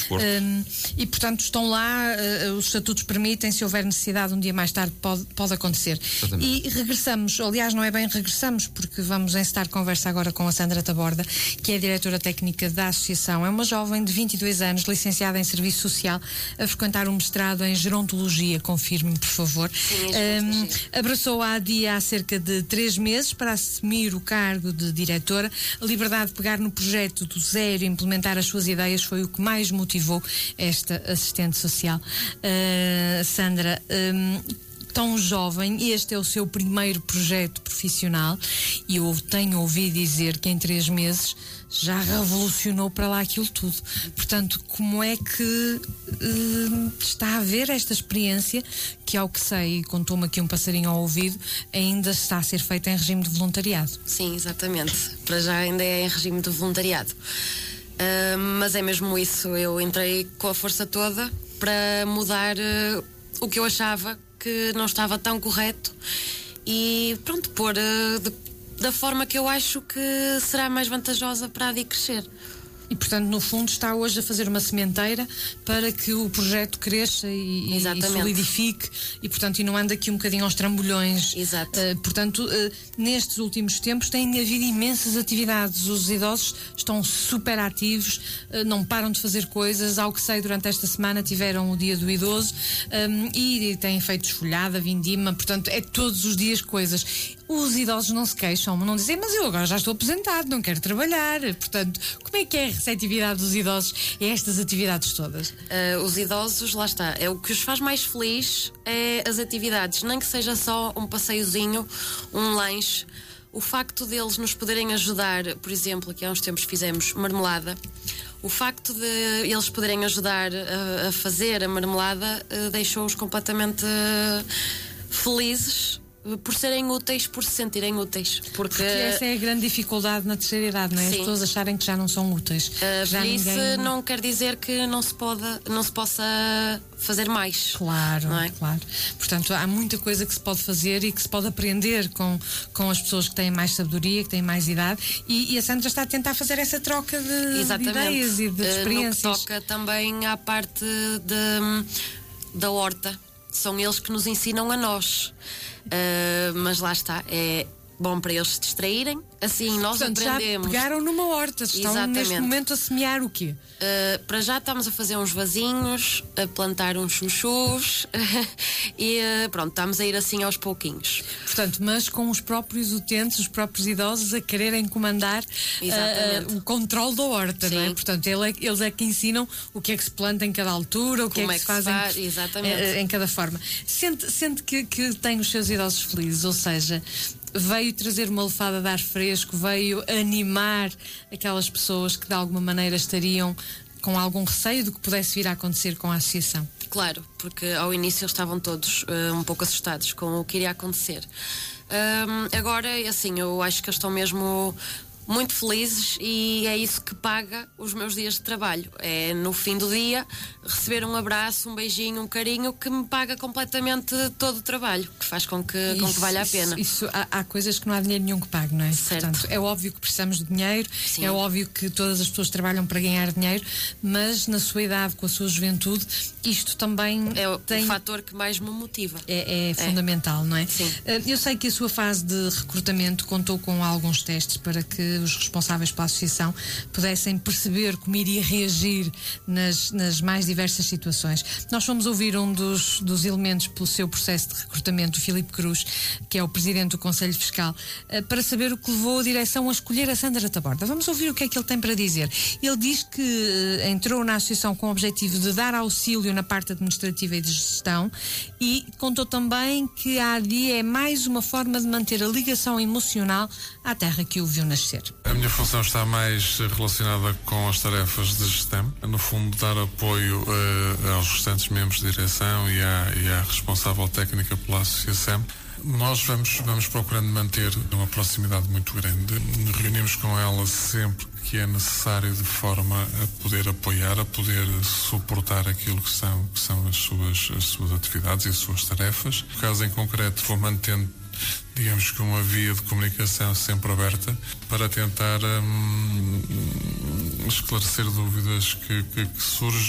E portanto estão lá, os estatutos permitem, se houver necessidade um dia mais tarde pode acontecer. Exatamente. E regressamos, aliás não é bem regressamos, porque vamos encetar conversa agora com a Sandra Taborda, que é a diretora técnica da associação. É uma jovem de 22 anos, licenciada em Serviço Social, a frequentar um mestrado em Gerontologia, confirme-me por favor. Sim, abraçou a ADIA há cerca de 3 meses para assumir o cargo de diretora. A liberdade de pegar no projeto do zero e implementar as suas ideias foi o que mais motivou esta assistente social. Sandra, tão jovem, este é o seu primeiro projeto profissional e eu tenho ouvido dizer que em 3 meses já revolucionou para lá aquilo tudo. Portanto, como é que está a ver esta experiência que, ao que sei, contou-me aqui um passarinho ao ouvido, ainda está a ser feita em regime de voluntariado? Sim, exatamente. Para já ainda é em regime de voluntariado. Mas é mesmo isso. Eu entrei com a força toda para mudar o que eu achava que não estava tão correto e pronto, pôr da forma que eu acho que será mais vantajosa para a ADIA crescer. E, portanto, no fundo, está hoje a fazer uma sementeira para que o projeto cresça e solidifique e, portanto, e não ande aqui um bocadinho aos trambolhões. Exato. Portanto, nestes últimos tempos têm havido imensas atividades. Os idosos estão super ativos, não param de fazer coisas. Ao que sei, durante esta semana tiveram o Dia do Idoso e têm feito esfolhada, vindima, portanto, é todos os dias coisas. Os idosos não se queixam, não dizem, mas eu agora já estou aposentado, não quero trabalhar. Portanto, como é que é a receptividade dos idosos a estas atividades todas? Os idosos, lá está, é o que os faz mais feliz, é as atividades, nem que seja só um passeiozinho, um lanche. O facto deles nos poderem ajudar, por exemplo, aqui há uns tempos fizemos marmelada, o facto de eles poderem ajudar a fazer a marmelada deixou-os completamente felizes por serem úteis, por se sentirem úteis. Porque essa é a grande dificuldade na terceira idade, não é? Sim. As pessoas acharem que já não são úteis. Velhice não quer dizer que não se possa fazer mais. Claro, não é? Claro. Portanto, há muita coisa que se pode fazer e que se pode aprender com as pessoas que têm mais sabedoria, que têm mais idade, e a Sandra está a tentar fazer essa troca de ideias e de experiências. No que toca também à parte da horta. São eles que nos ensinam a nós. Mas lá está, é bom para eles se distraírem. Assim nós aprendemos. Já pegaram numa horta, estão neste momento a semear o quê? Para já estamos a fazer uns vasinhos, a plantar uns chuchus e pronto, estamos a ir assim aos pouquinhos. Portanto, mas com os próprios utentes, os próprios idosos a quererem comandar o controle da horta, não é? Portanto, eles é que ensinam o que é que se planta em cada altura, o que é que se faz em cada forma. Sente que tem os seus idosos felizes, ou seja, veio trazer uma lefada de ar fresco, veio animar aquelas pessoas que de alguma maneira estariam com algum receio do que pudesse vir a acontecer com a associação. Claro, porque ao início eles estavam todos um pouco assustados com o que iria acontecer. Agora, assim, eu acho que eles estão mesmo muito felizes e é isso que paga os meus dias de trabalho. É no fim do dia receber um abraço, um beijinho, um carinho que me paga completamente todo o trabalho, que faz com que valha a pena. Há coisas que não há dinheiro nenhum que pague, não é? Certo. Portanto, é óbvio que precisamos de dinheiro, Sim. É óbvio que todas as pessoas trabalham para ganhar dinheiro, mas na sua idade, com a sua juventude, isto também é o fator que mais me motiva. É fundamental, não é? Sim. Eu sei que a sua fase de recrutamento contou com alguns testes para que os responsáveis pela associação pudessem perceber como iria reagir nas mais diversas situações. Nós fomos ouvir um dos elementos pelo seu processo de recrutamento, o Filipe Cruz, que é o presidente do Conselho Fiscal, para saber o que levou a direção a escolher a Sandra Taborda. Vamos ouvir o que é que ele tem para dizer. Ele diz que entrou na associação com o objetivo de dar auxílio na parte administrativa e de gestão e contou também que a ADIA é mais uma forma de manter a ligação emocional à terra que o viu nascer. A minha função está mais relacionada com as tarefas de gestão, no fundo dar apoio aos restantes membros de direção e à responsável técnica pela associação. Nós vamos procurando manter uma proximidade muito grande, reunimos com ela sempre que é necessário de forma a poder apoiar, a poder suportar aquilo que são as suas atividades e as suas tarefas. No caso em concreto, vou mantendo, digamos que uma via de comunicação sempre aberta para tentar esclarecer dúvidas que surgem